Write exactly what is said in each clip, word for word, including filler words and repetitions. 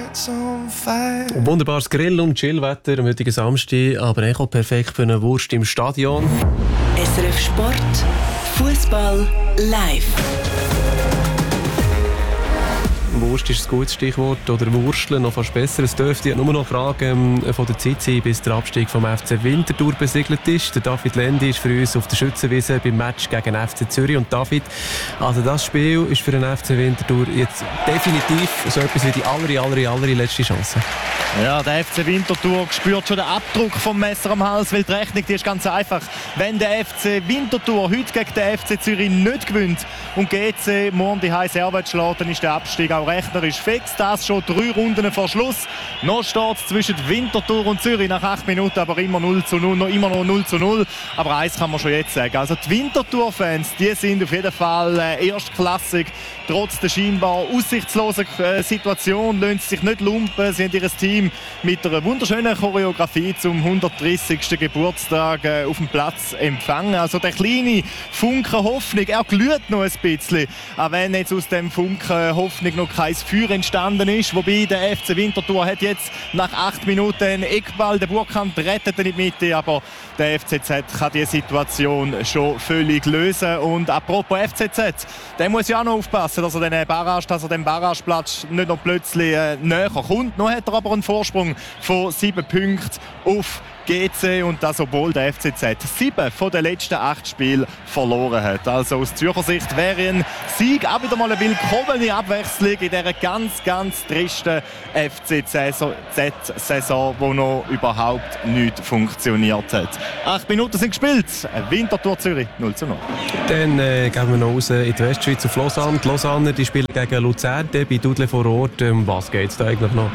Wunderbares Grill- und Chillwetter am heutigen Samstag, aber auch perfekt für eine Wurst im Stadion. S R F Sport, Fußball live. Wurst ist ein gutes Stichwort, oder Wursteln noch fast besser. Es dürfte nur noch Fragen von der Zeit sein, bis der Abstieg vom F C Winterthur besiegelt ist. Der David Lendi ist für uns auf der Schützenwiese beim Match gegen F C Zürich. Und David, also das Spiel ist für den F C Winterthur jetzt definitiv so etwas wie die aller, aller, aller letzte Chance. Ja, der F C Winterthur spürt schon den Abdruck vom Messer am Hals, weil die Rechnung die ist ganz einfach. Wenn der F C Winterthur heute gegen den F C Zürich nicht gewinnt und G C morgen die heiße Arbeit schlägt, dann ist der Abstieg auch rechnerisch fix. Das schon drei Runden vor Schluss. Noch steht es zwischen Winterthur und Zürich nach acht Minuten, aber immer null zu null, noch immer noch null zu null. Aber eins kann man schon jetzt sagen. Also die Winterthur-Fans, die sind auf jeden Fall äh, erstklassig. Trotz der scheinbar aussichtslosen äh, Situation lassen sie sich nicht lumpen. Sie haben ihr Team mit einer wunderschönen Choreografie zum hundertdreissigsten Geburtstag äh, auf dem Platz empfangen. Also der kleine Funken Hoffnung, er glüht noch ein bisschen. Auch wenn jetzt aus dem Funken Hoffnung noch kein Feuer entstanden ist. Wobei der F C Winterthur hat jetzt nach acht Minuten einen Eckball. Der Burkhardt rettet ihn in die Mitte, aber der F C Z kann diese Situation schon völlig lösen. Und apropos F C Z, der muss ja auch noch aufpassen, dass er den Barrage, dass er den Barrageplatz nicht noch plötzlich äh, näher kommt. Noch hat er aber einen Vorsprung von sieben Punkten auf G C, und das obwohl der F C Z sieben von den letzten acht Spielen verloren hat. Also aus Zürcher Sicht wäre ein Sieg auch wieder mal eine willkommene Abwechslung in dieser ganz, ganz tristen F C Z-Saison, wo noch überhaupt nicht funktioniert hat. Acht Minuten sind gespielt. Winterthur Zürich null zu null. Dann äh, gehen wir noch raus in die Westschweiz auf Lausanne. Die Lausanne, die spielen gegen Luzern, bei Dudle vor Ort. Um was geht es da eigentlich noch?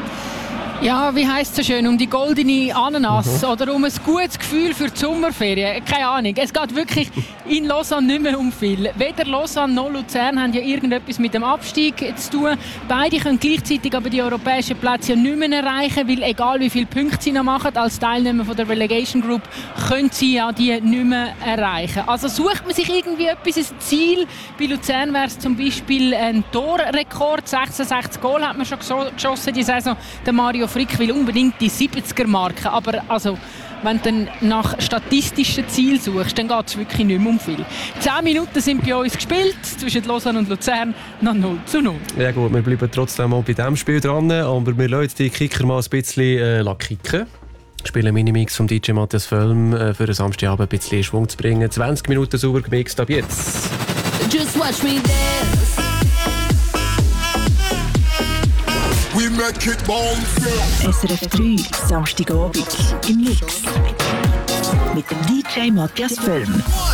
Ja, wie heisst es so schön? Um die goldene Ananas mhm. oder um ein gutes Gefühl für die Sommerferien? Keine Ahnung. Es geht wirklich in Lausanne nicht mehr um viel. Weder Lausanne noch Luzern haben ja irgendetwas mit dem Abstieg zu tun. Beide können gleichzeitig aber die europäischen Plätze ja nicht mehr erreichen, weil egal wie viele Punkte sie noch machen, als Teilnehmer von der Relegation Group, können sie ja die nicht mehr erreichen. Also sucht man sich irgendwie etwas, ein Ziel. Bei Luzern wäre es zum Beispiel ein Torrekord. sechsundsechzig Goal hat man schon geschossen diese Saison. Der Mario Frick will unbedingt die siebziger-Marke, aber also, wenn du dann nach statistischen Zielen suchst, dann geht es wirklich nicht mehr um viel. Zehn Minuten sind bei uns gespielt, zwischen Lausanne und Luzern, noch null zu null. Ja gut, wir bleiben trotzdem mal bei diesem Spiel dran, aber wir lassen jetzt die Kicker mal ein bisschen äh, kicken. Spielen Minimix vom D J Matthias Völm äh, für den Samstagabend ein bisschen in Schwung zu bringen. zwanzig Minuten sauber gemixt ab jetzt. Just watch me dance. We make it bounce. S R F drei, Samstagabend im Mix. Mit dem D J Matthias Völm.